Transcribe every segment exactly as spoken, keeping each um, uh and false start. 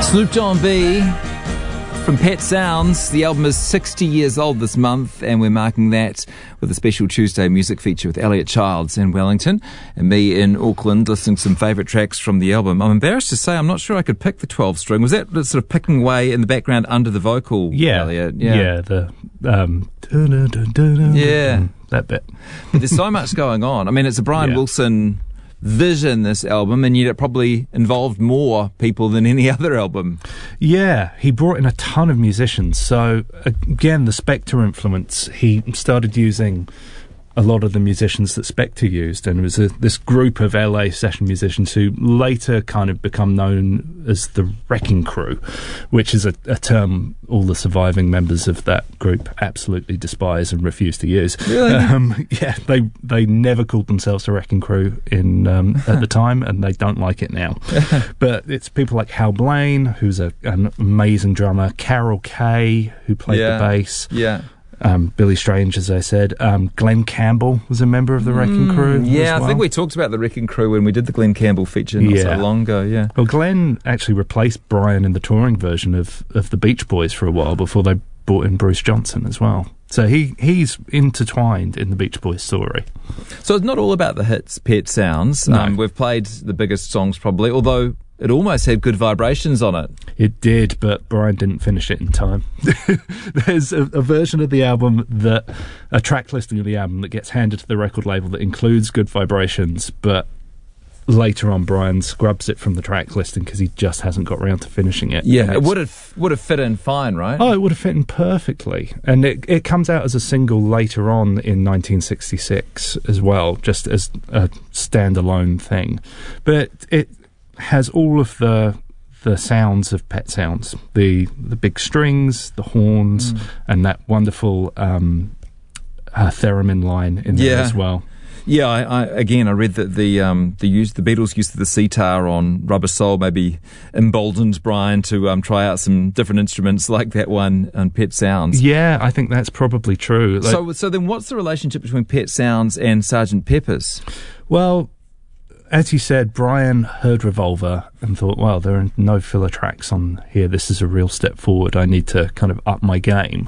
Sloop John B from Pet Sounds. The album is sixty years old this month, and we're marking that with a special Tuesday music feature with Elliot Childs in Wellington and me in Auckland, listening to some favourite tracks from the album. I'm embarrassed to say I'm not sure I could pick the twelve string. Was that sort of picking away in the background under the vocal, yeah, Elliot? Yeah, yeah, the um, yeah, that bit. But there's so much going on. I mean, it's a Brian yeah. Wilson vision, this album, and yet it probably involved more people than any other album. Yeah, he brought in a ton of musicians. So again, the Spector influence, he started using a lot of the musicians that Spector used, and it was a, this group of L A session musicians who later kind of become known as the Wrecking Crew, which is a, a term all the surviving members of that group absolutely despise and refuse to use. Really? Um, yeah, they they never called themselves a Wrecking Crew in um, at the time, and they don't like it now. But it's people like Hal Blaine, who's a, an amazing drummer, Carol Kay, who played yeah. the bass. Yeah. Um, Billy Strange, as I said. Um, Glenn Campbell was a member of the Wrecking Crew. Mm, yeah, as well. I think we talked about the Wrecking Crew when we did the Glenn Campbell feature not yeah. so long ago, yeah. Well, Glenn actually replaced Brian in the touring version of, of the Beach Boys for a while before they brought in Bruce Johnson as well. So he, he's intertwined in the Beach Boys story. So it's not all about the hits, Pet Sounds. No. Um, we've played the biggest songs probably, although it almost had Good Vibrations on it. It did, but Brian didn't finish it in time. There's a, a version of the album, that a track listing of the album that gets handed to the record label that includes Good Vibrations, but later on Brian scrubs it from the track listing because he just hasn't got around to finishing it. Yeah, it would have would have fit in fine, right? Oh, it would have fit in perfectly. And it, it comes out as a single later on in nineteen sixty-six as well, just as a standalone thing. But it has all of the the sounds of Pet Sounds, the the big strings, the horns, mm. and that wonderful um, uh, theremin line in there yeah. as well. Yeah, I, I, again, I read that the um, the use the Beatles' use of the sitar on Rubber Soul maybe emboldened Brian to um, try out some different instruments like that one on Pet Sounds. Yeah, I think that's probably true. Like, so, so then, what's the relationship between Pet Sounds and Sergeant Pepper's? Well, as you said, Brian heard Revolver and thought, well, there are no filler tracks on here. This is a real step forward. I need to kind of up my game.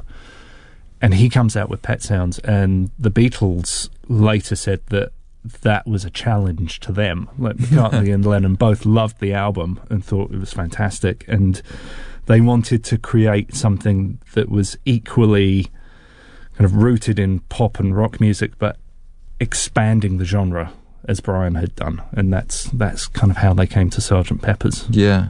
And he comes out with Pet Sounds, and the Beatles later said that that was a challenge to them. Like McCartney and Lennon both loved the album and thought it was fantastic, and they wanted to create something that was equally kind of rooted in pop and rock music, but expanding the genre as Brian had done, and that's that's kind of how they came to Sergeant Pepper's. Yeah.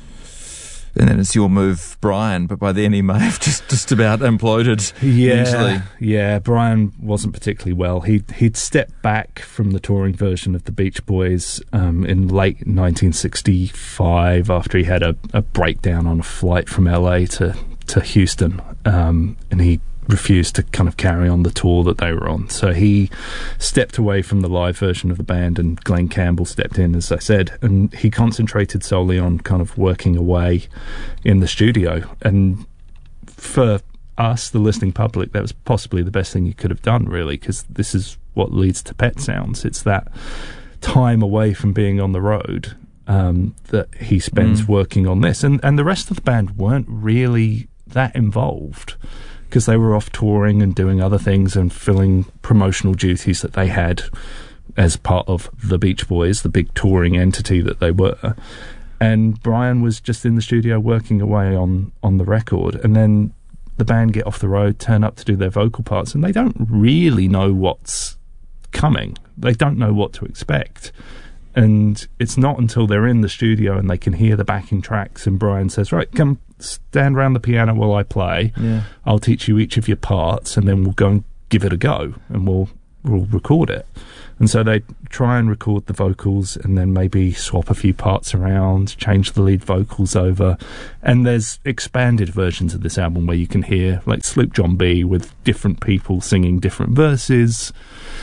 And then it's your move, Brian, but by then he may have just, just about imploded. Yeah, mentally. yeah. Brian wasn't particularly well. He he'd stepped back from the touring version of the Beach Boys um, in late nineteen sixty-five after he had a, a breakdown on a flight from L A to to Houston, um, and he refused to kind of carry on the tour that they were on. So he stepped away from the live version of the band, and Glenn Campbell stepped in, as I said, and he concentrated solely on kind of working away in the studio. And for us, the listening public, that was possibly the best thing he could have done, really, because this is what leads to Pet Sounds. It's that time away from being on the road um, that he spends mm. working on this. And, and the rest of the band weren't really that involved, because they were off touring and doing other things and filling promotional duties that they had as part of the Beach Boys, the big touring entity that they were. And Brian was just in the studio working away on, on the record. And then the band get off the road, turn up to do their vocal parts, and they don't really know what's coming. They don't know what to expect. And it's not until they're in the studio and they can hear the backing tracks and Brian says, right, come stand around the piano while I play. Yeah. I'll teach you each of your parts, and then we'll go and give it a go, and we'll we'll record it. And so they try and record the vocals and then maybe swap a few parts around, change the lead vocals over. And there's expanded versions of this album where you can hear like Sloop John B with different people singing different verses,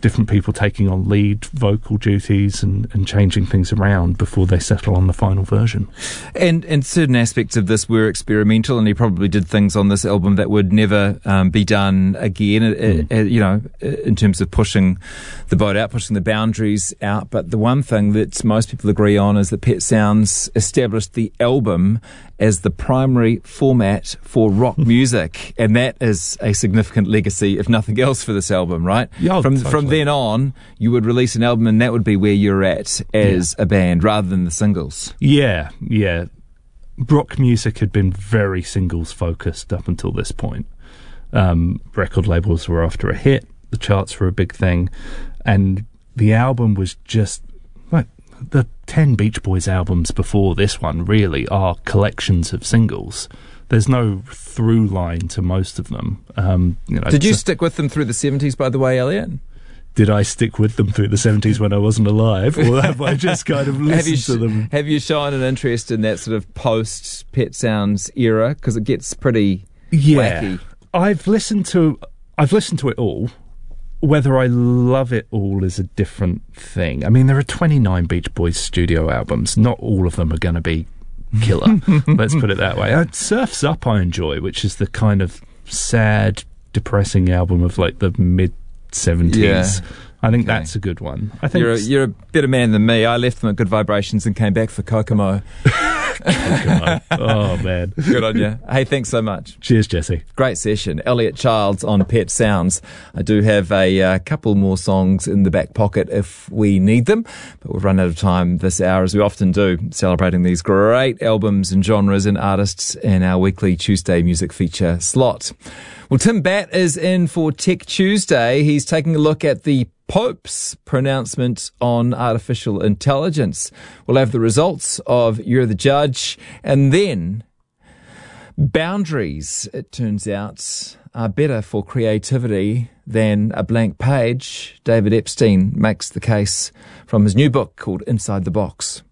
different people taking on lead vocal duties and, and changing things around before they settle on the final version. And and certain aspects of this were experimental, and he probably did things on this album that would never um, be done again, mm. uh, uh, you know, in terms of pushing the boat out, pushing the boundaries out. But the one thing that most people agree on is that Pet Sounds established the album as the primary format for rock music, and that is a significant legacy, if nothing else, for this album, right? Yeah, from totally. from then on, you would release an album, and that would be where you're at as yeah. a band, rather than the singles. Yeah, yeah. Rock music had been very singles focused up until this point. Um, record labels were after a hit, the charts were a big thing, and the album was just like the ten Beach Boys albums before this one really are collections of singles. There's no through line to most of them. Um, you know, Did you stick with them through the seventies, by the way, Elliot? Did I stick with them through the seventies when I wasn't alive, or have I just kind of listened have you sh- to them? Have you shown an interest in that sort of post-Pet Sounds era? Because it gets pretty yeah. wacky. I've listened to I've listened to it all. Whether I love it all is a different thing. I mean, there are twenty-nine Beach Boys studio albums. Not all of them are going to be killer. Let's put it that way. Uh, Surf's Up I enjoy, which is the kind of sad, depressing album of like the mid-seventies. Yeah. I think okay. that's a good one. I think you're a, you're a better man than me. I left them at Good Vibrations and came back for Kokomo. Kokomo. Oh, man. Good on you. Hey, thanks so much. Cheers, Jesse. Great session. Elliot Childs on Pet Sounds. I do have a uh, couple more songs in the back pocket if we need them, but we've run out of time this hour, as we often do, celebrating these great albums and genres and artists in our weekly Tuesday music feature slot. Well, Tim Batt is in for Tech Tuesday. He's taking a look at the Pope's pronouncement on artificial intelligence. We'll have the results of You're the Judge, and then boundaries, it turns out, are better for creativity than a blank page. David Epstein makes the case from his new book called Inside the Box.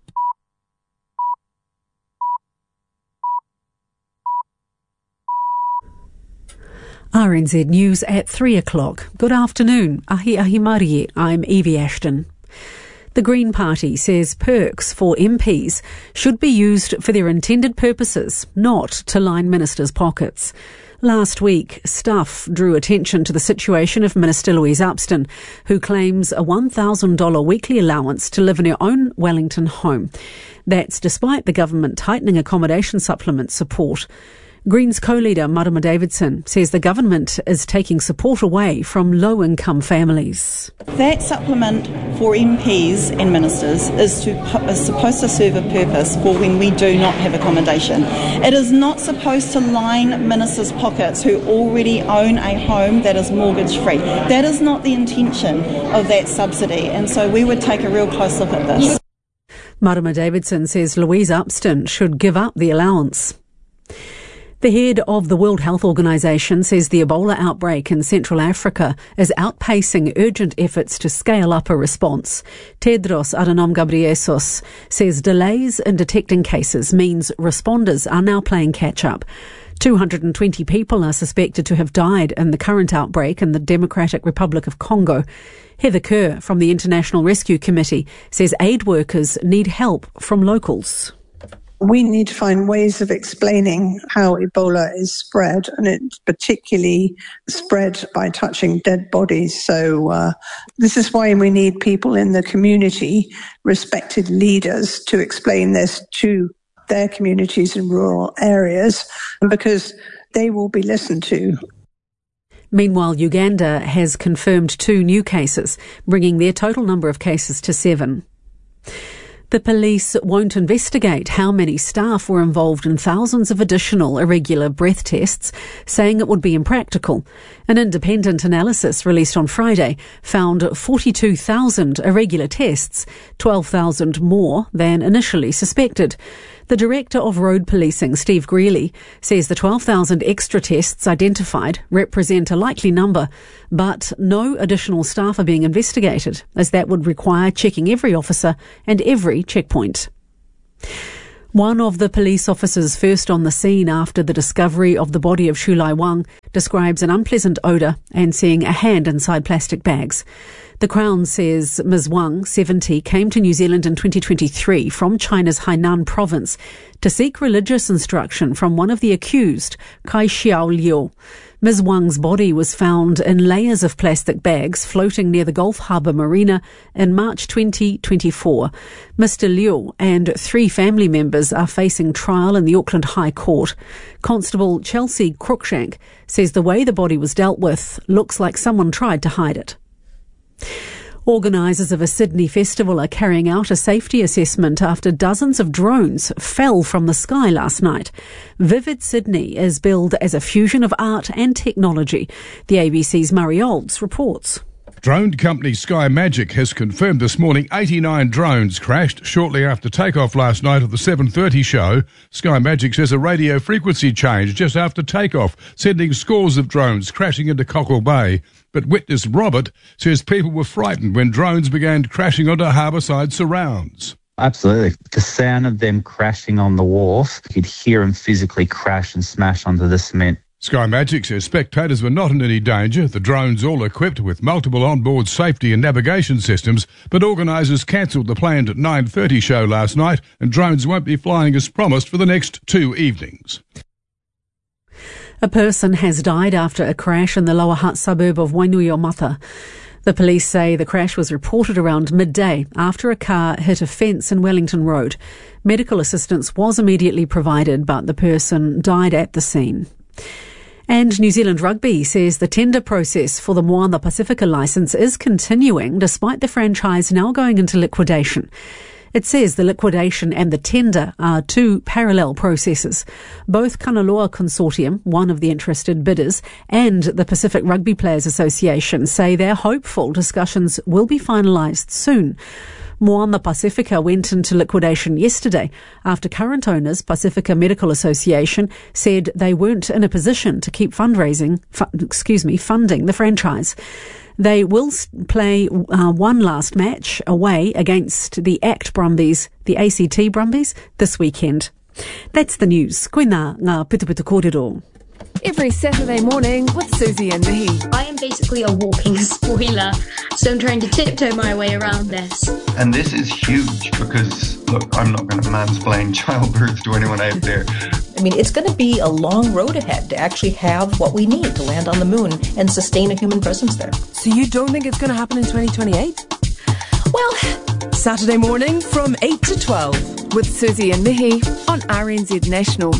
R N Z News at three o'clock. Good afternoon. Ahi ahi marie. I'm Evie Ashton. The Green Party says perks for M Ps should be used for their intended purposes, not to line ministers' pockets. Last week, Stuff drew attention to the situation of Minister Louise Upston, who claims a one thousand dollars weekly allowance to live in her own Wellington home. That's despite the government tightening accommodation supplement support. Greens co-leader Marama Davidson says the government is taking support away from low-income families. That supplement for M Ps and ministers is, to, is supposed to serve a purpose for when we do not have accommodation. It is not supposed to line ministers' pockets who already own a home that is mortgage-free. That is not the intention of that subsidy, and so we would take a real close look at this. Marama Davidson says Louise Upston should give up the allowance. The head of the World Health Organization says the Ebola outbreak in Central Africa is outpacing urgent efforts to scale up a response. Tedros Adhanom Ghebreyesus says delays in detecting cases means responders are now playing catch-up. two hundred twenty people are suspected to have died in the current outbreak in the Democratic Republic of Congo. Heather Kerr from the International Rescue Committee says aid workers need help from locals. We need to find ways of explaining how Ebola is spread, and it's particularly spread by touching dead bodies. So uh, this is why we need people in the community, respected leaders, to explain this to their communities in rural areas, because they will be listened to. Meanwhile, Uganda has confirmed two new cases, bringing their total number of cases to seven. The police won't investigate how many staff were involved in thousands of additional irregular breath tests, saying it would be impractical. An independent analysis released on Friday found forty-two thousand irregular tests, twelve thousand more than initially suspected. The Director of Road Policing, Steve Greeley, says the twelve thousand extra tests identified represent a likely number, but no additional staff are being investigated, as that would require checking every officer and every checkpoint. One of the police officers first on the scene after the discovery of the body of Shu Lai Wang describes an unpleasant odour and seeing a hand inside plastic bags. The Crown says Miz Wang, seventy, came to New Zealand in twenty twenty-three from China's Hainan province to seek religious instruction from one of the accused, Kai Xiao Liu. Miz Wang's body was found in layers of plastic bags floating near the Gulf Harbour Marina in March twenty twenty-four. Mister Liu and three family members are facing trial in the Auckland High Court. Constable Chelsea Cruikshank says the way the body was dealt with looks like someone tried to hide it. Organisers of a Sydney festival are carrying out a safety assessment after dozens of drones fell from the sky last night. Vivid Sydney is billed as a fusion of art and technology. The A B C's Murray Olds reports. Drone company Sky Magic has confirmed this morning eighty-nine drones crashed shortly after takeoff last night of the seven thirty show. Sky Magic says a radio frequency change just after takeoff, sending scores of drones crashing into Cockle Bay. But witness Robert says people were frightened when drones began crashing onto harbourside surrounds. Absolutely. The sound of them crashing on the wharf, you could hear them physically crash and smash onto the cement. Sky Magic says spectators were not in any danger. The drones all equipped with multiple onboard safety and navigation systems, but organisers cancelled the planned nine thirty show last night and drones won't be flying as promised for the next two evenings. A person has died after a crash in the Lower Hutt suburb of Wainuiomata. The police say the crash was reported around midday after a car hit a fence in Wellington Road. Medical assistance was immediately provided, but the person died at the scene. And New Zealand Rugby says the tender process for the Moana Pacifica licence is continuing despite the franchise now going into liquidation. It says the liquidation and the tender are two parallel processes. Both Kanaloa Consortium, one of the interested bidders, and the Pacific Rugby Players Association say they're hopeful discussions will be finalised soon. Moana Pacifica went into liquidation yesterday after current owners, Pacifica Medical Association, said they weren't in a position to keep fundraising, fu- excuse me, funding the franchise. They will play uh, one last match away against the A C T Brumbies, the A C T Brumbies, this weekend. That's the news. Koina ngā putuputu kōrero. Every Saturday morning with Susie and Mihi. I am basically a walking spoiler, so I'm trying to tiptoe my way around this. And this is huge because, look, I'm not going to mansplain childbirth to anyone out there. I mean, it's going to be a long road ahead to actually have what we need to land on the moon and sustain a human presence there. So you don't think it's going to happen in twenty twenty-eight? Well, Saturday morning from eight to twelve with Susie and Mihi on R N Z National.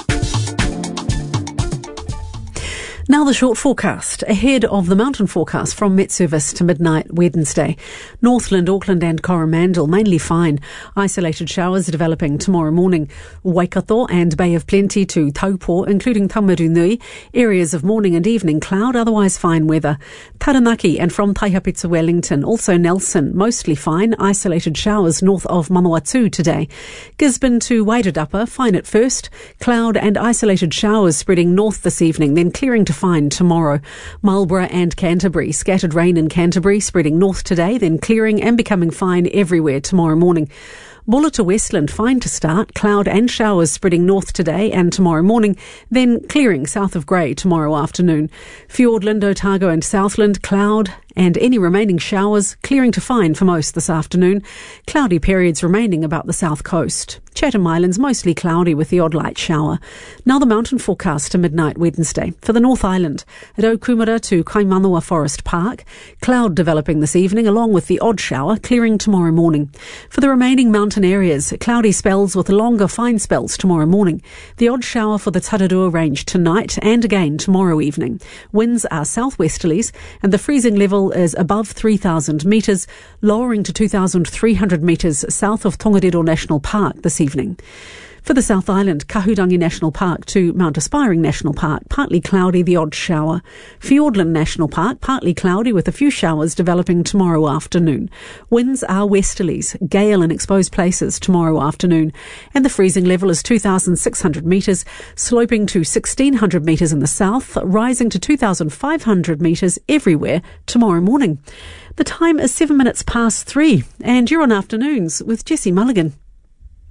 Now the short forecast, ahead of the mountain forecast from Met Service to midnight Wednesday. Northland, Auckland and Coromandel mainly fine. Isolated showers developing tomorrow morning. Waikato and Bay of Plenty to Taupo, including Taumarunui. Areas of morning and evening cloud, otherwise fine weather. Taranaki and from Taihapiti to Wellington, also Nelson, mostly fine. Isolated showers north of Manawatu today. Gisborne to Wairarapa, fine at first. Cloud and isolated showers spreading north this evening, then clearing to fine tomorrow. Marlborough and Canterbury, scattered rain in Canterbury, spreading north today, then clearing and becoming fine everywhere tomorrow morning. Bulla to Westland, fine to start, cloud and showers spreading north today and tomorrow morning, then clearing south of Grey tomorrow afternoon. Fiordland, Otago and Southland, cloud and any remaining showers clearing to fine for most this afternoon. Cloudy periods remaining about the south coast. Chatham Islands mostly cloudy with the odd light shower. Now the mountain forecast to midnight Wednesday. For the North Island, at Okumara to Kaimanawa Forest Park, cloud developing this evening along with the odd shower, clearing tomorrow morning. For the remaining mountain areas, cloudy spells with longer fine spells tomorrow morning. The odd shower for the Tararua Range tonight and again tomorrow evening. Winds are southwesterlies and the freezing level is above three thousand metres, lowering to two thousand three hundred metres south of Tongariro National Park this evening. For the South Island, Kahurangi National Park to Mount Aspiring National Park, partly cloudy, the odd shower. Fiordland National Park, partly cloudy with a few showers developing tomorrow afternoon. Winds are westerlies, gale in exposed places tomorrow afternoon. And the freezing level is two thousand six hundred metres, sloping to sixteen hundred metres in the south, rising to two thousand five hundred metres everywhere tomorrow morning. The time is seven minutes past three, and you're on Afternoons with Jessie Mulligan.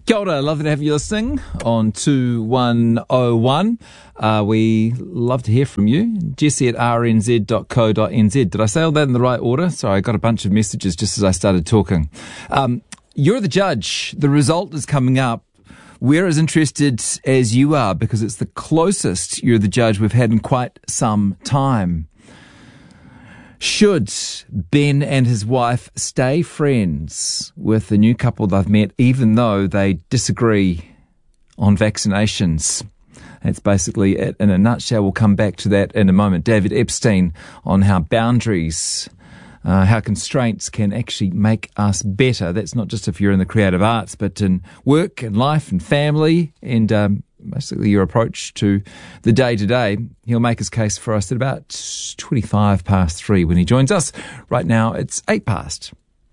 Kia ora, lovely to have you listening on two one oh one. Uh, we love to hear from you. Jesse at r n z dot co dot n z. Did I say all that in the right order? Sorry, I got a bunch of messages just as I started talking. Um, you're the judge. The result is coming up. We're as interested as you are because it's the closest You're the Judge we've had in quite some time. Should Ben and his wife stay friends with the new couple they've met, even though they disagree on vaccinations? That's basically it in a nutshell. We'll come back to that in a moment. David Epstein on how boundaries, uh, how constraints can actually make us better. That's not just if you're in the creative arts, but in work and life and family and um, basically your approach to the day-to-day. He'll make his case for us at about twenty-five past three when he joins us. Right now, it's eight past.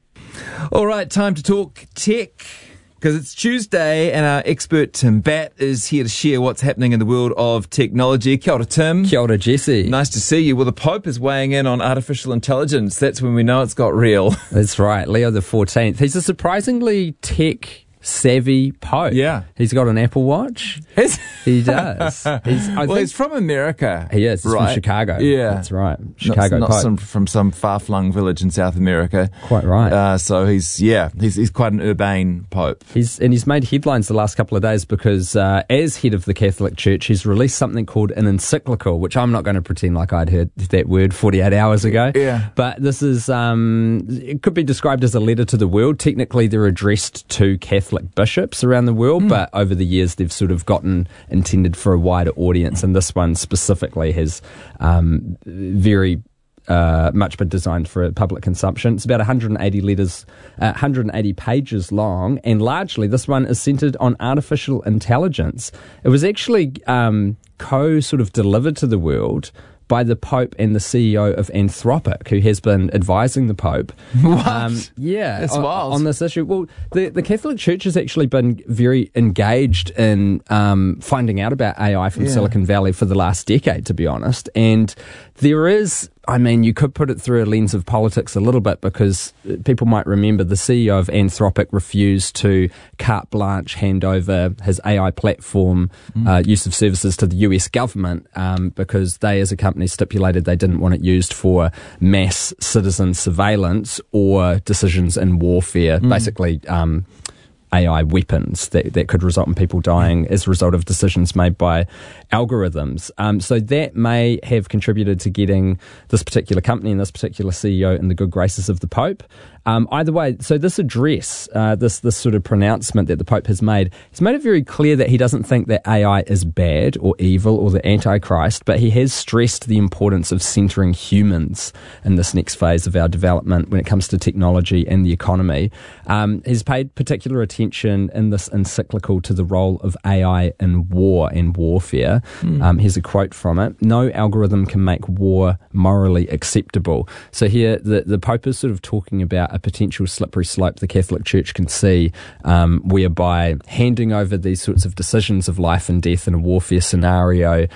All right, time to talk tech, because it's Tuesday and our expert Tim Batt is here to share what's happening in the world of technology. Kia ora, Tim. Kia ora, Jesse. Nice to see you. Well, the Pope is weighing in on artificial intelligence. That's when we know it's got real. That's right, Leo the fourteenth. He's a surprisingly tech savvy Pope. Yeah. He's got an Apple Watch. Is- he does. He's, I well, think, he's from America. He is. He's right? from Chicago. Yeah. That's right. Chicago Not, not Pope. some, from some far-flung village in South America. Quite right. Uh, so he's, yeah, he's, he's quite an urbane Pope. He's And he's made headlines the last couple of days because uh, as head of the Catholic Church, he's released something called an encyclical, which I'm not going to pretend like I'd heard that word forty-eight hours ago. Yeah. But this is, um, it could be described as a letter to the world. Technically, they're addressed to Catholic bishops around the world, mm. but over the years, they've sort of gotten intended for a wider audience. And this one specifically has um, very uh, much been designed for public consumption. It's about one hundred eighty letters, uh, one hundred eighty pages long, and largely this one is centered on artificial intelligence. It was actually um, co sort of delivered to the world by the Pope and the C E O of Anthropic, who has been advising the Pope. What? Um, yeah. That's on, wild. On this issue. Well, the, the Catholic Church has actually been very engaged in um, finding out about A I from Yeah. Silicon Valley for the last decade, to be honest. And there is, I mean, you could put it through a lens of politics a little bit because people might remember the C E O of Anthropic refused to carte blanche hand over his A I platform mm. uh, use of services to the U S government um, because they as a company stipulated they didn't want it used for mass citizen surveillance or decisions in warfare, mm. basically um, A I weapons that, that could result in people dying as a result of decisions made by algorithms. Um, so that may have contributed to getting this particular company and this particular C E O in the good graces of the Pope. Um, either way, so this address, uh, this this sort of pronouncement that the Pope has made, he's made it very clear that he doesn't think that A I is bad or evil or the Antichrist, but he has stressed the importance of centering humans in this next phase of our development when it comes to technology and the economy. Um, he's paid particular attention in this encyclical to the role of A I in war and warfare. Mm. Um, here's a quote from it. No algorithm can make war morally acceptable. So here the, the Pope is sort of talking about a potential slippery slope the Catholic Church can see, um, whereby handing over these sorts of decisions of life and death in a warfare scenario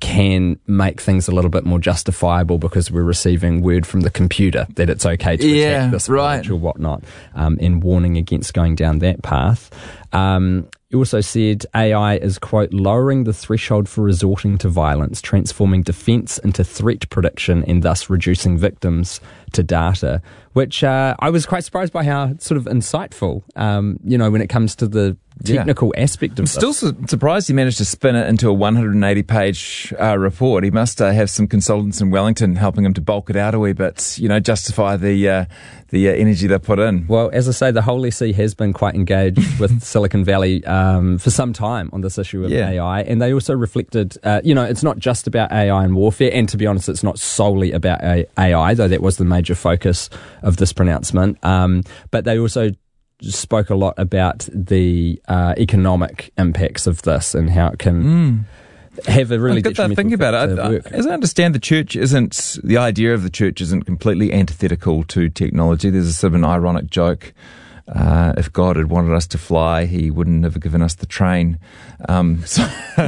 can make things a little bit more justifiable because we're receiving word from the computer that it's okay to yeah, attack this right. or whatnot, um, and warning against going down that path. Um, He also said A I is, quote, lowering the threshold for resorting to violence, transforming defence into threat prediction and thus reducing victims to data, which uh, I was quite surprised by how sort of insightful, um, you know, when it comes to the technical yeah. aspect of I'm this. still su- surprised he managed to spin it into a one hundred eighty page uh, report. He must uh, have some consultants in Wellington helping him to bulk it out a wee bit, you know, justify the uh, the uh, energy they put in. Well, as I say, the Holy See has been quite engaged with Silicon Valley um, for some time on this issue of yeah. A I, and they also reflected, uh, you know, it's not just about A I and warfare, and to be honest, it's not solely about A I, though that was the major focus of this pronouncement, um, but they also spoke a lot about the uh, economic impacts of this and how it can mm. have a really I've got that thinking about it. I, as I understand, the church isn't, the idea of the church isn't completely antithetical to technology. There's a sort of an ironic joke. Uh, if God had wanted us to fly, he wouldn't have given us the train. Um, so,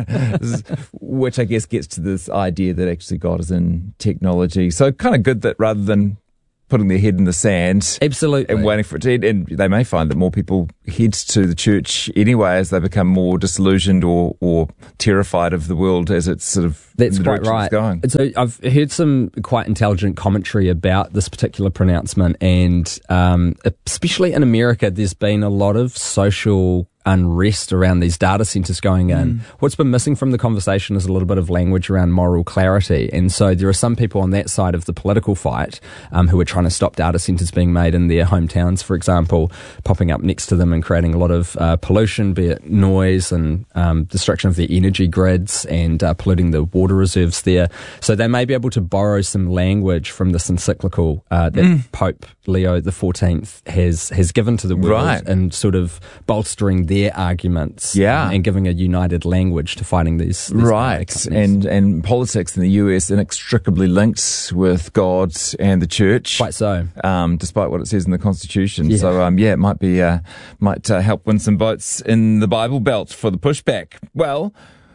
is, which I guess gets to this idea that actually God is in technology. So kind of good that rather than putting their head in the sand. Absolutely. And waiting for it to end. And they may find that more people head to the church anyway as they become more disillusioned or, or terrified of the world as it's sort of That's in the quite direction right. it's going. So I've heard some quite intelligent commentary about this particular pronouncement, and um, especially in America, there's been a lot of social unrest around these data centers going in. Mm. What's been missing from the conversation is a little bit of language around moral clarity. And so there are some people on that side of the political fight um, who are trying to stop data centers being made in their hometowns, for example, popping up next to them and creating a lot of uh, pollution, be it noise and um, destruction of their energy grids and uh, polluting the water reserves there. So they may be able to borrow some language from this encyclical uh, that mm. Pope Leo the fourteenth has, has given to the world, right. and sort of bolstering their arguments, yeah. um, and giving a united language to fighting these, these right and and politics in the U S inextricably linked with God and the church, quite so, um, despite what it says in the Constitution. Yeah. So um, yeah, it might be uh, might uh, help win some votes in the Bible Belt for the pushback. Well,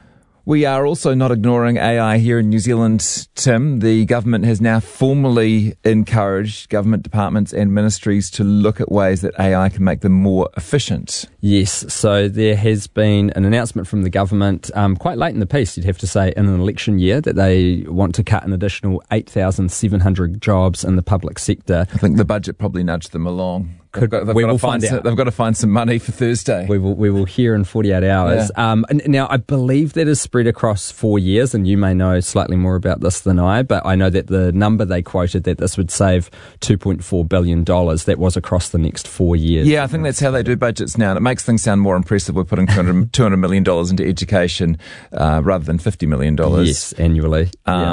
we are also not ignoring A I here in New Zealand, Tim. The government has now formally encouraged government departments and ministries to look at ways that A I can make them more efficient. Yes, so there has been an announcement from the government, um, quite late in the piece, you'd have to say, in an election year, that they want to cut an additional eight thousand seven hundred jobs in the public sector. I think the budget probably nudged them along. Could, they've got, they've we got will to find find some, out. They've got to find some money for Thursday. We will we will hear in forty-eight hours. Yeah. Um, and now, I believe that is spread across four years, and you may know slightly more about this than I, but I know that the number they quoted, that this would save two point four billion dollars, that was across the next four years. Yeah, I think that's how they do budgets now, and it makes things sound more impressive. We're putting two hundred million dollars into education uh, rather than fifty million dollars. Yes, annually.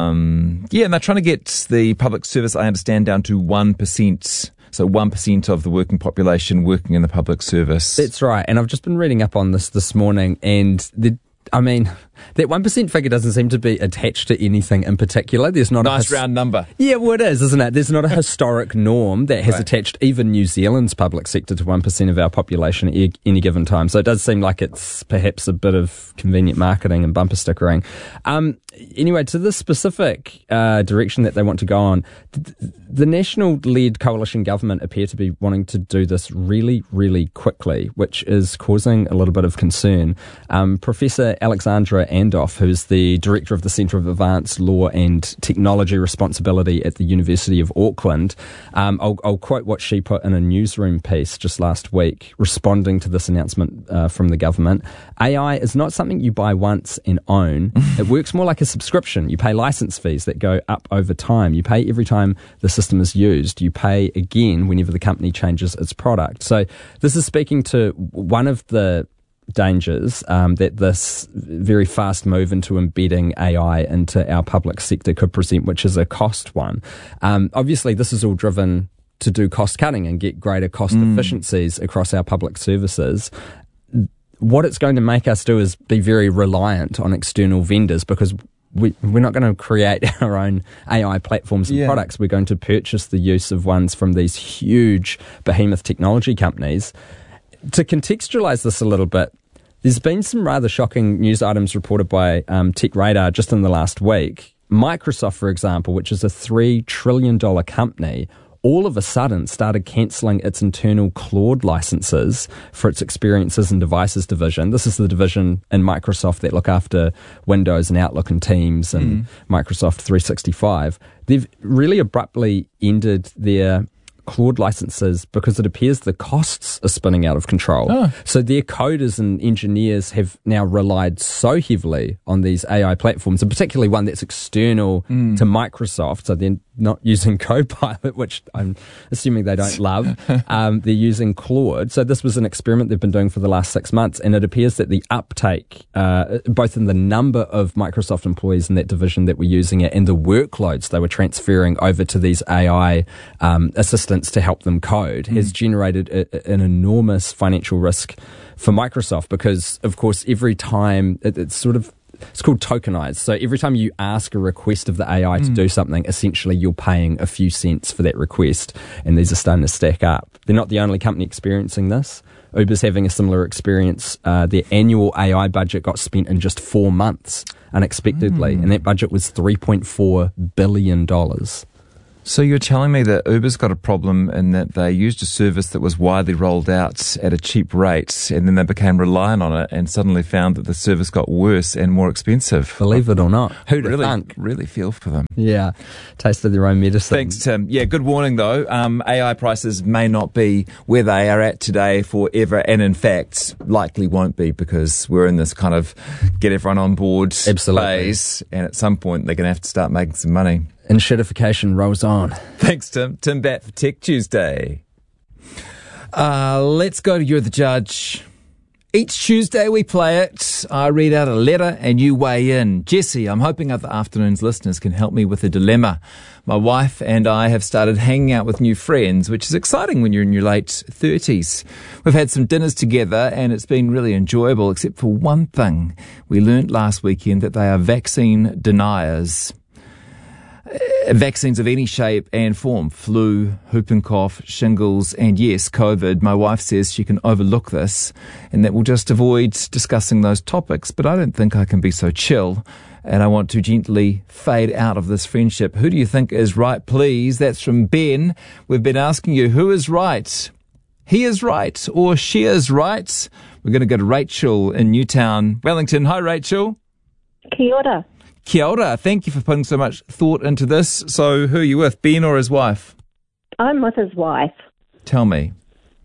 Um, yeah. yeah, and they're trying to get the public service, I understand, down to one percent. So one percent of the working population working in the public service. That's right. And I've just been reading up on this this morning, and the, I mean, that one percent figure doesn't seem to be attached to anything in particular. There's not nice a his- round number. Yeah, well, it is, isn't it? There's not a historic norm that has right. attached even New Zealand's public sector to one percent of our population at e- any given time. So it does seem like it's perhaps a bit of convenient marketing and bumper stickering. Um, anyway, to the specific uh, direction that they want to go on, th- the national-led coalition government appear to be wanting to do this really, really quickly, which is causing a little bit of concern. Um, Professor Alexandra Andoff, who's the director of the Centre of Advanced Law and Technology Responsibility at the University of Auckland, um, I'll, I'll quote what she put in a newsroom piece just last week, responding to this announcement uh, from the government. A I is not something you buy once and own. It works more like a subscription. You pay license fees that go up over time. You pay every time the system is used. You pay again whenever the company changes its product. So this is speaking to one of the dangers um, that this very fast move into embedding A I into our public sector could present, which is a cost one. Um, obviously, this is all driven to do cost cutting and get greater cost mm. efficiencies across our public services. What it's going to make us do is be very reliant on external vendors, because we, we're not going to create our own A I platforms and yeah. products. We're going to purchase the use of ones from these huge behemoth technology companies. To contextualise this a little bit, there's been some rather shocking news items reported by um, TechRadar just in the last week. Microsoft, for example, which is a three trillion dollars company, all of a sudden started cancelling its internal Claude licenses for its Experiences and Devices division. This is the division in Microsoft that look after Windows and Outlook and Teams and mm. Microsoft three sixty-five. They've really abruptly ended their Claude licenses because it appears the costs are spinning out of control. Oh. So their coders and engineers have now relied so heavily on these A I platforms, and particularly one that's external mm. to Microsoft. So they're not using Copilot, which I'm assuming they don't love. um, they're using Claude. So this was an experiment they've been doing for the last six months, and it appears that the uptake, uh, both in the number of Microsoft employees in that division that were using it and the workloads they were transferring over to these A I um, assistants to help them code, mm. has generated a, an enormous financial risk for Microsoft, because, of course, every time it, it's sort of It's called tokenized. So every time you ask a request of the A I to mm. do something, essentially you're paying a few cents for that request, and these are starting to stack up. They're not the only company experiencing this. Uber's having a similar experience. Uh, their annual A I budget got spent in just four months, unexpectedly, mm. and that budget was three point four billion dollars. So you're telling me that Uber's got a problem in that they used a service that was widely rolled out at a cheap rate, and then they became reliant on it and suddenly found that the service got worse and more expensive. Believe it or not. Who'd really, have thunk? Really feel for them. Yeah, tasted their own medicine. Thanks, Tim. Yeah, good warning though. Um, A I prices may not be where they are at today forever, and in fact likely won't be, because we're in this kind of get everyone on board Absolutely. phase, and at some point they're going to have to start making some money. And shitification rolls on. Thanks, Tim. Tim Batt for Tech Tuesday. Uh, let's go to You're the Judge. Each Tuesday we play it. I read out a letter and you weigh in. Jesse, I'm hoping other afternoons listeners can help me with a dilemma. My wife and I have started hanging out with new friends, which is exciting when you're in your late thirties. We've had some dinners together and it's been really enjoyable, except for one thing. We learnt last weekend that they are vaccine deniers. Vaccines of any shape and form, flu, whooping cough, shingles, and yes, COVID. My wife says she can overlook this and that we'll just avoid discussing those topics, but I don't think I can be so chill, and I want to gently fade out of this friendship. Who do you think is right, please? That's from Ben. We've been asking you, who is right? He is right, or she is right? We're going to go to Rachel in Newtown, Wellington. Hi, Rachel. Kia ora. Kia ora. Thank you for putting so much thought into this. So who are you with, Ben or his wife? I'm with his wife. Tell me.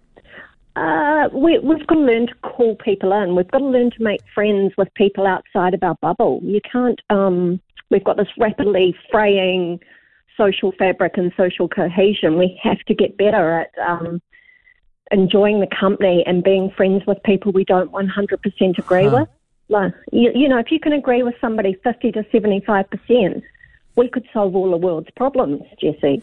Uh, we, we've got to learn to call people in. We've got to learn to make friends with people outside of our bubble. You can't, um, we've got this rapidly fraying social fabric and social cohesion. We have to get better at um, enjoying the company and being friends with people we don't one hundred percent agree Huh. with. Like, you, you know, if you can agree with somebody fifty to seventy-five percent, we could solve all the world's problems, Jesse.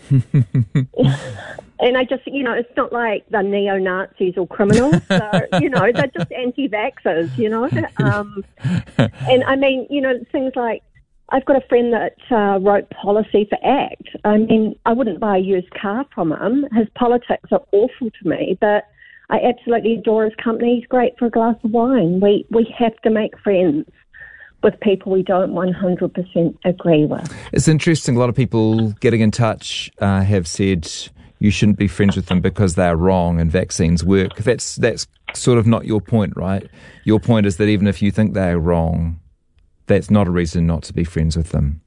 And I just, you know, it's not like they're neo-Nazis or criminals. So, you know, they're just anti-vaxxers, you know. Um, and, I mean, you know, things like, I've got a friend that uh, wrote policy for ACT. I mean, I wouldn't buy a used car from him. His politics are awful to me, but I absolutely adore his company. He's great for a glass of wine. We we have to make friends with people we don't one hundred percent agree with. It's interesting. A lot of people getting in touch uh, have said you shouldn't be friends with them because they're wrong and vaccines work. That's that's sort of not your point, right? Your point is that even if you think they're wrong, that's not a reason not to be friends with them.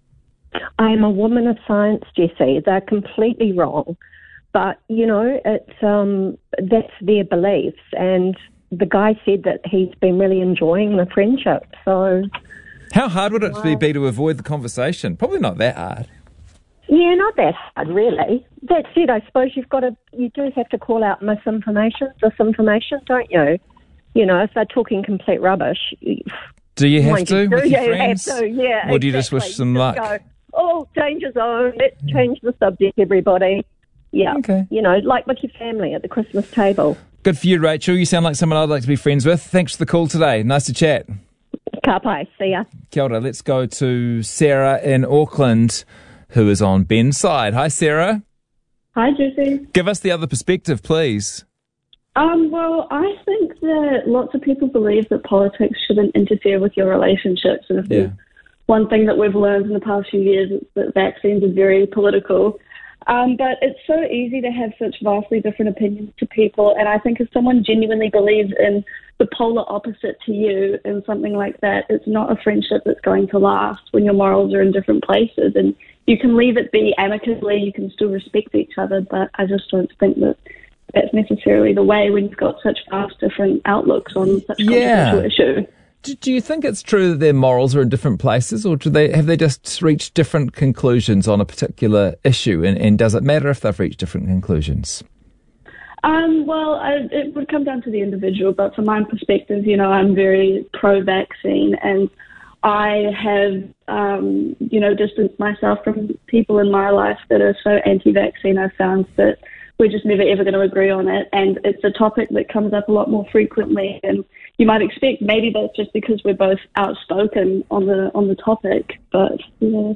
I am a woman of science, Jesse. They're completely wrong. But, you know, it's um, that's their beliefs. And the guy said that he's been really enjoying the friendship. So, how hard would it well, be to avoid the conversation? Probably not that hard. Yeah, not that hard, really. That said, I suppose you've got to, you do have to call out misinformation, disinformation, don't you? You know, if they're talking complete rubbish. Do you have to you with do, your yeah, friends? You have to, yeah, or exactly. do you just wish them you luck? Go, oh, danger zone. Let's change the subject, everybody. Yeah, okay. You know, like with your family at the Christmas table. Good for you, Rachel. You sound like someone I'd like to be friends with. Thanks for the call today. Nice to chat. Ka pai. See ya. Kia ora. Let's go to Sarah in Auckland, who is on Ben's side. Hi, Sarah. Hi, Jesse. Give us the other perspective, please. Um, well, I think that lots of people believe that politics shouldn't interfere with your relationships. And if Yeah. there's one thing that we've learned in the past few years, it's that vaccines are very political. Um, but it's so easy to have such vastly different opinions to people. And I think if someone genuinely believes in the polar opposite to you in something like that, it's not a friendship that's going to last when your morals are in different places. And you can leave it be amicably, you can still respect each other, but I just don't think that that's necessarily the way when you've got such vast different outlooks on such a Yeah. controversial issue. Do, do you think it's true that their morals are in different places, or do they have they just reached different conclusions on a particular issue? And, and does it matter if they've reached different conclusions? Um, well, I, it would come down to the individual, but from my perspective, you know, I'm very pro-vaccine, and I have, um, you know, distanced myself from people in my life that are so anti-vaccine. I've found that we're just never ever going to agree on it, and it's a topic that comes up a lot more frequently than you might expect. Maybe that's just because we're both outspoken on the on the topic, but yeah.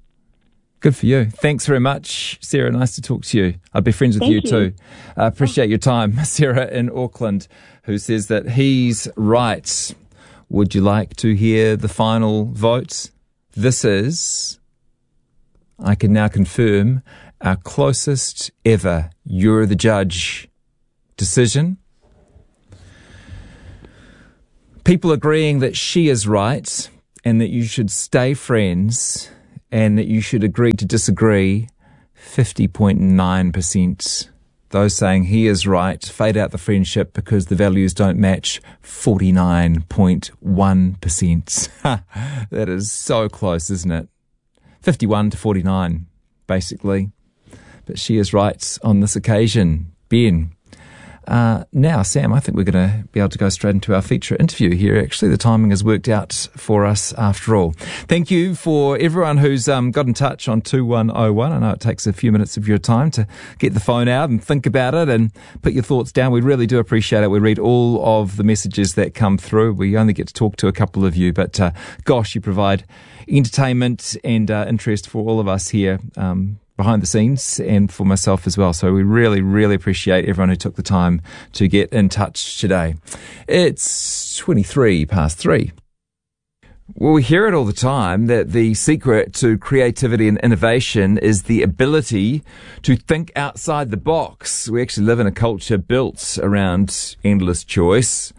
Good for you. Thanks very much, Sarah. Nice to talk to you. I'd be friends with Thank you, you. too. I appreciate your time. Sarah in Auckland, who says that he's right. Would you like to hear the final vote? This is, I can now confirm, our closest ever you're the judge decision. People agreeing that she is right and that you should stay friends and that you should agree to disagree, fifty point nine percent. Those saying he is right, fade out the friendship because the values don't match, forty-nine point one percent. That is so close, isn't it? fifty-one to forty-nine, basically. But she is right on this occasion. Ben. Uh, now, Sam, I think we're going to be able to go straight into our feature interview here. Actually, the timing has worked out for us after all. Thank you for everyone who's um, got in touch on two one oh one. I know it takes a few minutes of your time to get the phone out and think about it and put your thoughts down. We really do appreciate it. We read all of the messages that come through. We only get to talk to a couple of you, but uh, gosh, you provide entertainment and uh, interest for all of us here um behind the scenes and for myself as well. So we really, really appreciate everyone who took the time to get in touch today. It's twenty-three past three. Well, we hear it all the time that the secret to creativity and innovation is the ability to think outside the box. We actually live in a culture built around endless choice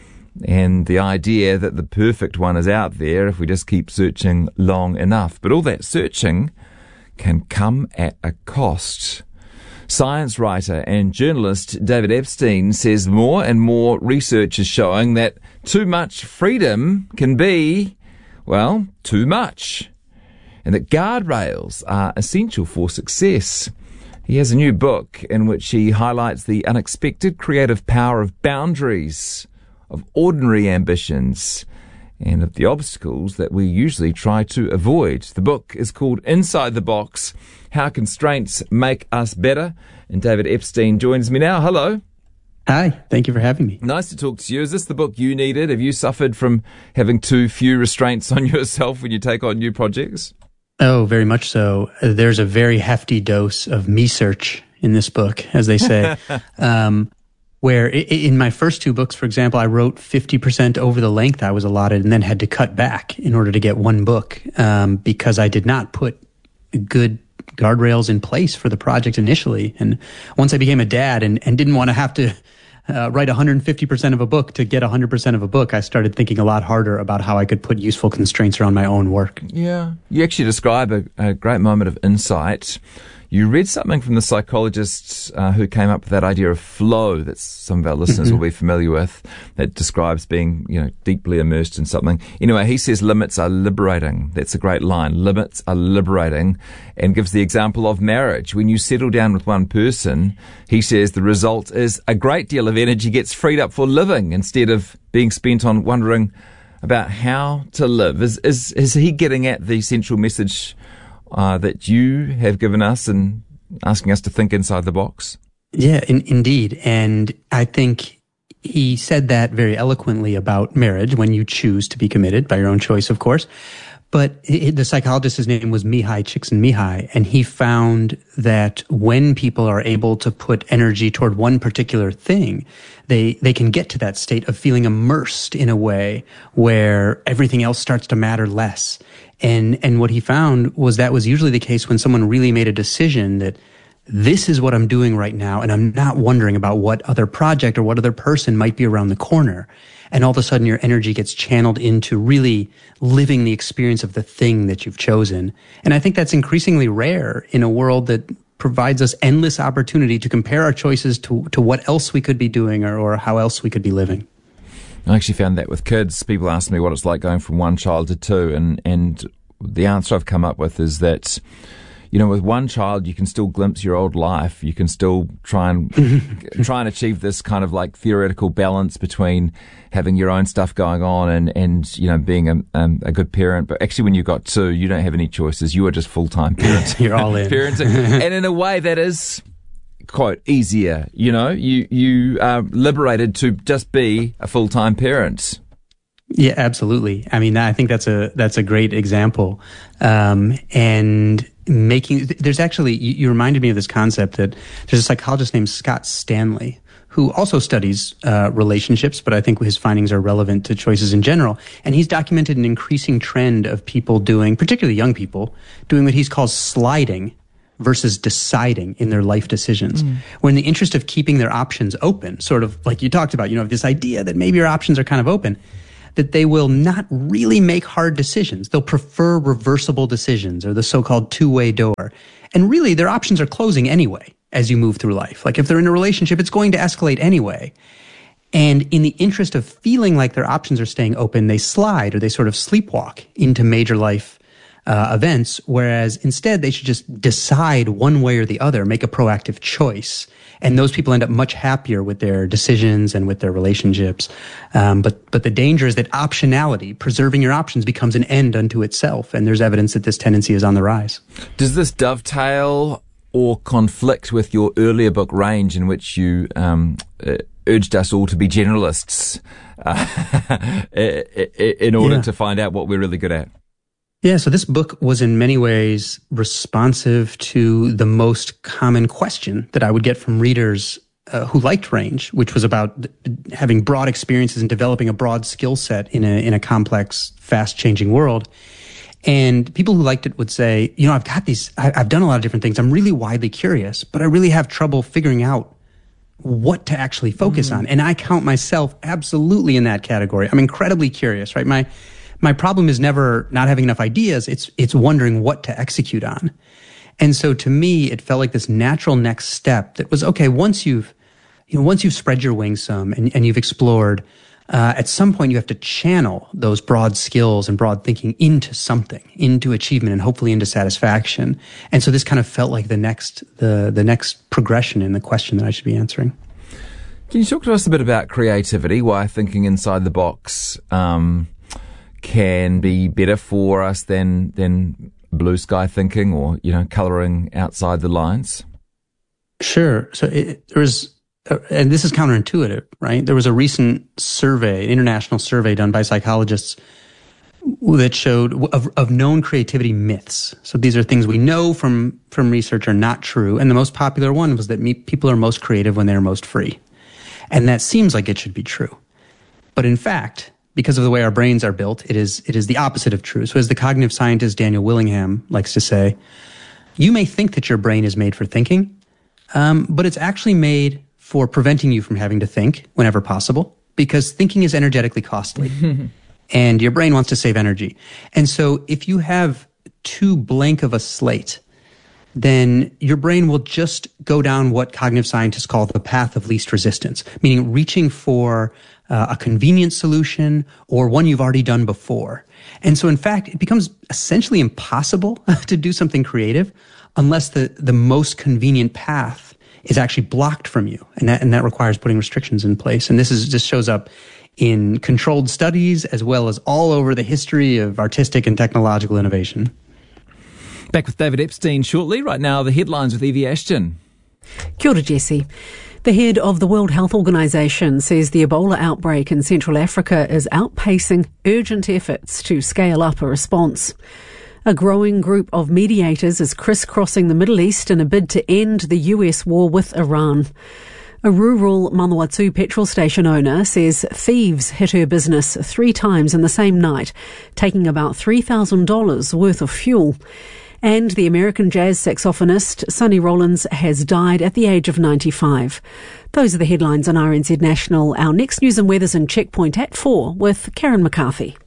and the idea that the perfect one is out there if we just keep searching long enough. But all that searching can come at a cost. Science writer and journalist David Epstein says more and more research is showing that too much freedom can be, well, too much, and that guardrails are essential for success. He has a new book in which he highlights the unexpected creative power of boundaries, of ordinary ambitions, and of the obstacles that we usually try to avoid. The book is called Inside the Box, How Constraints Make Us Better. And David Epstein joins me now. Hello. Hi, thank you for having me. Nice to talk to you. Is this the book you needed? Have you suffered from having too few restraints on yourself when you take on new projects? Oh, very much so. There's a very hefty dose of me-search in this book, as they say. um, where in my first two books, for example, I wrote fifty percent over the length I was allotted and then had to cut back in order to get one book um, because I did not put good guardrails in place for the project initially. And once I became a dad and, and didn't want to have to uh, write one hundred fifty percent of a book to get one hundred percent of a book, I started thinking a lot harder about how I could put useful constraints around my own work. Yeah. You actually describe a, a great moment of insight. You read something from the psychologists uh, who came up with that idea of flow that some of our listeners Mm-hmm. will be familiar with, that describes being, you know, deeply immersed in something. Anyway, he says limits are liberating. That's a great line. Limits are liberating, and gives the example of marriage. When you settle down with one person, he says the result is a great deal of energy gets freed up for living instead of being spent on wondering about how to live. Is, is, is he getting at the central message Uh, that you have given us and asking us to think inside the box? Yeah, in, indeed. And I think he said that very eloquently about marriage, when you choose to be committed by your own choice, of course. But it, the psychologist, his name was Mihai Csikszentmihalyi, and he found that when people are able to put energy toward one particular thing, they, they can get to that state of feeling immersed in a way where everything else starts to matter less. And, and what he found was that was usually the case when someone really made a decision that this is what I'm doing right now, and I'm not wondering about what other project or what other person might be around the corner. And all of a sudden your energy gets channeled into really living the experience of the thing that you've chosen. And I think that's increasingly rare in a world that provides us endless opportunity to compare our choices to, to what else we could be doing or, or how else we could be living. I actually found that with kids. People ask me what it's like going from one child to two, and, and the answer I've come up with is that, you know, with one child, you can still glimpse your old life. You can still try and try and achieve this kind of like theoretical balance between having your own stuff going on and, and you know, being a, um, a good parent. But actually, when you've got two, you don't have any choices. You are just full-time parent. You're all in. Parenting. And in a way that is, quote, easier. You know, you, you are liberated to just be a full-time parent. Yeah, absolutely. I mean, I think that's a, that's a great example. Um, and making, there's actually, you, you reminded me of this concept that there's a psychologist named Scott Stanley who also studies uh, relationships, but I think his findings are relevant to choices in general. And he's documented an increasing trend of people doing, particularly young people, doing what he's called sliding versus deciding in their life decisions. Mm. Where in the interest of keeping their options open, sort of like you talked about, you know, this idea that maybe your options are kind of open, that they will not really make hard decisions. They'll prefer reversible decisions or the so-called two-way door. And really, their options are closing anyway as you move through life. Like if they're in a relationship, it's going to escalate anyway. And in the interest of feeling like their options are staying open, they slide or they sort of sleepwalk into major life uh, events, whereas instead they should just decide one way or the other, make a proactive choice. And those people end up much happier with their decisions and with their relationships. Um, but, but the danger is that optionality, preserving your options, becomes an end unto itself. And there's evidence that this tendency is on the rise. Does this dovetail or conflict with your earlier book, Range, in which you um, uh, urged us all to be generalists uh, in order yeah. to find out what we're really good at? Yeah, so this book was in many ways responsive to the most common question that I would get from readers uh, who liked Range, which was about having broad experiences and developing a broad skill set in a in a complex, fast-changing world. And people who liked it would say, you know, I've got these, I, I've done a lot of different things. I'm really widely curious, but I really have trouble figuring out what to actually focus mm. on. And I count myself absolutely in that category. I'm incredibly curious, right? My My problem is never not having enough ideas. It's, it's wondering what to execute on. And so to me, it felt like this natural next step that was, okay, once you've, you know, once you've spread your wings some and, and you've explored, uh, at some point you have to channel those broad skills and broad thinking into something, into achievement and hopefully into satisfaction. And so this kind of felt like the next, the, the next progression in the question that I should be answering. Can you talk to us a bit about creativity, why thinking inside the box, um, can be better for us than than blue sky thinking or, you know, colouring outside the lines? Sure. So it, there was, uh, and this is counterintuitive, right? There was a recent survey, an international survey done by psychologists that showed of, of known creativity myths. So these are things we know from, from research are not true. And the most popular one was that me, people are most creative when they're most free. And that seems like it should be true. But in fact, because of the way our brains are built, it is it is the opposite of true. So as the cognitive scientist Daniel Willingham likes to say, you may think that your brain is made for thinking, um, but it's actually made for preventing you from having to think whenever possible, because thinking is energetically costly, and your brain wants to save energy. And so if you have too blank of a slate, then your brain will just go down what cognitive scientists call the path of least resistance, meaning reaching for uh, a convenient solution or one you've already done before. And so, in fact, it becomes essentially impossible to do something creative unless the, the most convenient path is actually blocked from you. And that, and that requires putting restrictions in place. And this is just shows up in controlled studies as well as all over the history of artistic and technological innovation. Back with David Epstein shortly. Right now, the headlines with Evie Ashton. Kia ora, Jesse. The head of the World Health Organization says the Ebola outbreak in Central Africa is outpacing urgent efforts to scale up a response. A growing group of mediators is crisscrossing the Middle East in a bid to end the U S war with Iran. A rural Manawatu petrol station owner says thieves hit her business three times in the same night, taking about three thousand dollars worth of fuel. And the American jazz saxophonist Sonny Rollins has died at the age of ninety-five. Those are the headlines on R N Z National. Our next news and weather's in Checkpoint at four with Karen McCarthy.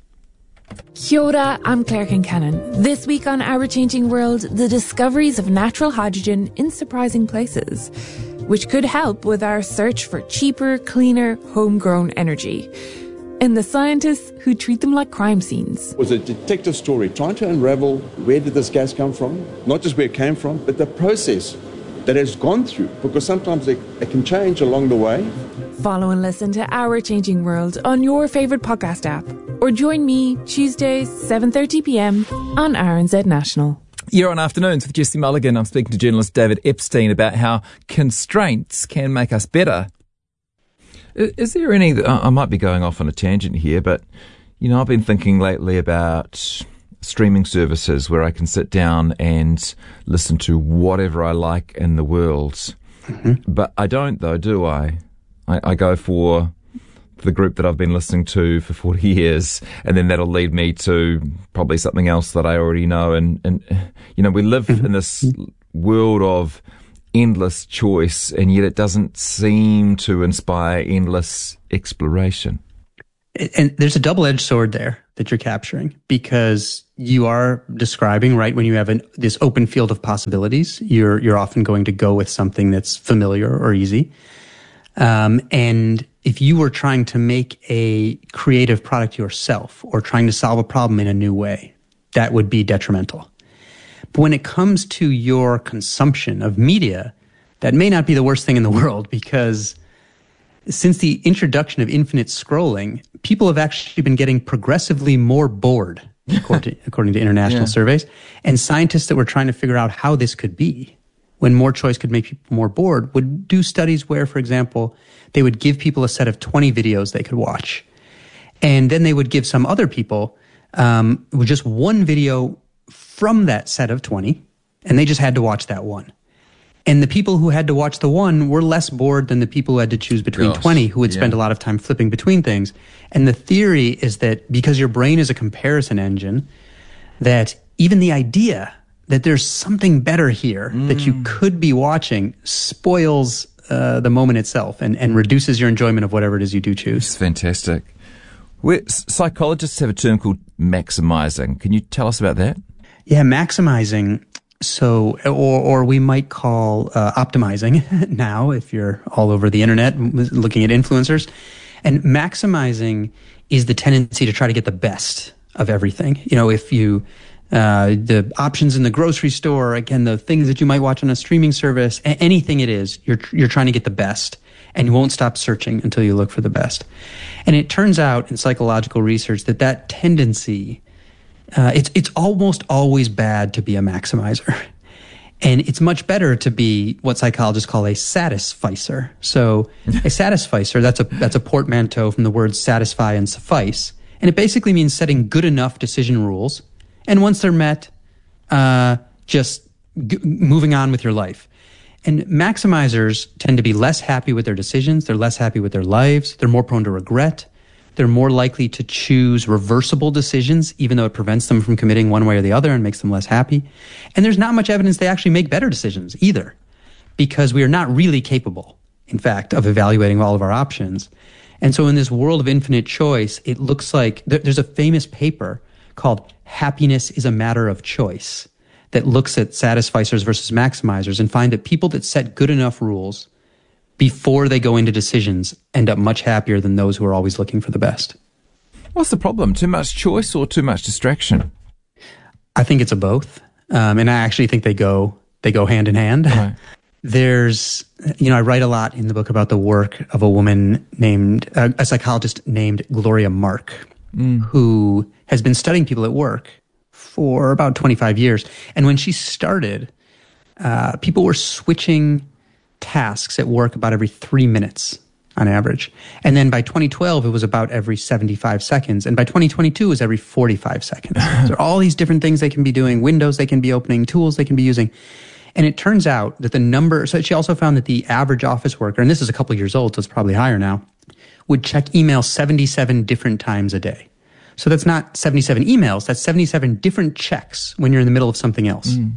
Kia ora, I'm Claire Kincannon. This week on Our Changing World, the discoveries of natural hydrogen in surprising places, which could help with our search for cheaper, cleaner, homegrown energy. And the scientists who treat them like crime scenes. It was a detective story trying to unravel where did this gas come from, not just where it came from, but the process that it's gone through, because sometimes it, it can change along the way. Follow and listen to Our Changing World on your favourite podcast app, or join me Tuesdays, seven thirty p.m. on R N Z National. You're on Afternoons with Jesse Mulligan. I'm speaking to journalist David Epstein about how constraints can make us better. Is there any, I might be going off on a tangent here, but, you know, I've been thinking lately about streaming services where I can sit down and listen to whatever I like in the world. Mm-hmm. But I don't, though, do I? I? I go for the group that I've been listening to for forty years, and then that'll lead me to probably something else that I already know. And, and you know, we live mm-hmm. in this world of endless choice, and yet it doesn't seem to inspire endless exploration. And there's a double-edged sword there that you're capturing, because you are describing, right, when you have an, this open field of possibilities, you're you're often going to go with something that's familiar or easy. Um, and if you were trying to make a creative product yourself or trying to solve a problem in a new way, that would be detrimental. But when it comes to your consumption of media, that may not be the worst thing in the world, because since the introduction of infinite scrolling, people have actually been getting progressively more bored, according, to, according to international yeah. surveys. And scientists that were trying to figure out how this could be, when more choice could make people more bored, would do studies where, for example, they would give people a set of twenty videos they could watch. And then they would give some other people um, with just one video from that set of twenty, and they just had to watch that one. And the people who had to watch the one were less bored than the people who had to choose between Gosh, twenty, who would yeah. spend a lot of time flipping between things. And the theory is that because your brain is a comparison engine, that even the idea that there's something better here mm. that you could be watching spoils uh, the moment itself and, and reduces your enjoyment of whatever it is you do choose. It's fantastic. We're, psychologists have a term called maximizing. Can you tell us about that? Yeah, maximizing. So, or, or we might call uh, optimizing now, if you're all over the internet looking at influencers. And maximizing is the tendency to try to get the best of everything. You know, if you, uh, the options in the grocery store, again, the things that you might watch on a streaming service, a- anything it is, you're, you're trying to get the best, and you won't stop searching until you look for the best. And it turns out in psychological research that that tendency Uh, it's it's almost always bad to be a maximizer. And it's much better to be what psychologists call a satisficer. So a satisficer, that's a that's a portmanteau from the words satisfy and suffice. And it basically means setting good enough decision rules. And once they're met, uh, just g- moving on with your life. And maximizers tend to be less happy with their decisions. They're less happy with their lives. They're more prone to regret. They're more likely to choose reversible decisions, even though it prevents them from committing one way or the other and makes them less happy. And there's not much evidence they actually make better decisions either, because we are not really capable, in fact, of evaluating all of our options. And so in this world of infinite choice, it looks like th- there's a famous paper called Happiness is a Matter of Choice that looks at satisficers versus maximizers and find that people that set good enough rules before they go into decisions end up much happier than those who are always looking for the best. What's the problem? Too much choice or too much distraction? I think it's a both. Um, and I actually think they go, they go hand in hand. Right. There's, you know, I write a lot in the book about the work of a woman named, uh, a psychologist named Gloria Mark, mm. who has been studying people at work for about twenty-five years. And when she started, uh, people were switching tasks at work about every three minutes on average. And then by twenty twelve, it was about every seventy-five seconds. And by twenty twenty-two, it was every forty-five seconds. So there are all these different things they can be doing, windows they can be opening, tools they can be using. And it turns out that the number, so she also found that the average office worker, and this is a couple years old, so it's probably higher now, would check email seventy-seven different times a day. So that's not seventy-seven emails, that's seventy-seven different checks when you're in the middle of something else. Mm.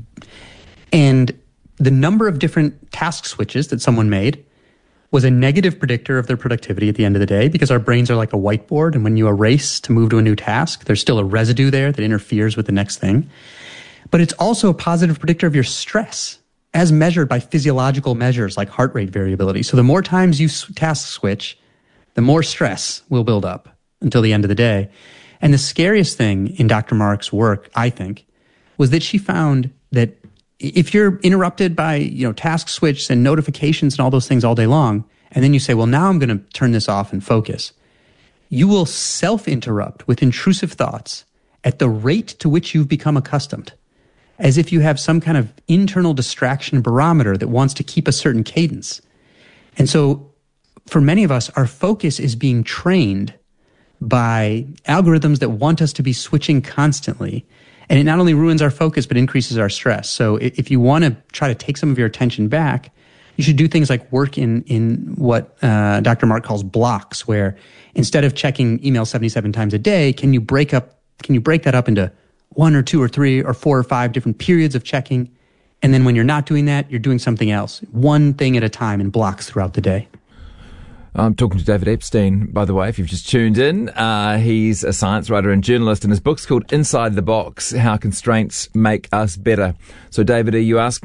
And the number of different task switches that someone made was a negative predictor of their productivity at the end of the day, because our brains are like a whiteboard, and when you erase to move to a new task, there's still a residue there that interferes with the next thing. But it's also a positive predictor of your stress, as measured by physiological measures like heart rate variability. So the more times you task switch, the more stress will build up until the end of the day. And the scariest thing in Doctor Mark's work, I think, was that she found that if you're interrupted by, you know, task switches and notifications and all those things all day long, and then you say, well, now I'm going to turn this off and focus, you will self-interrupt with intrusive thoughts at the rate to which you've become accustomed, as if you have some kind of internal distraction barometer that wants to keep a certain cadence. And so for many of us, our focus is being trained by algorithms that want us to be switching constantly. And it not only ruins our focus, but increases our stress. So if you want to try to take some of your attention back, you should do things like work in, in what uh, Doctor Mark calls blocks, where instead of checking email seventy-seven times a day, can you break up, can you break that up into one or two or three or four or five different periods of checking, And then when you're not doing that, you're doing something else, one thing at a time in blocks throughout the day. I'm talking to David Epstein, by the way, if you've just tuned in. Uh, he's a science writer and journalist, and his book's called Inside the Box, How Constraints Make Us Better. So, David, are you asking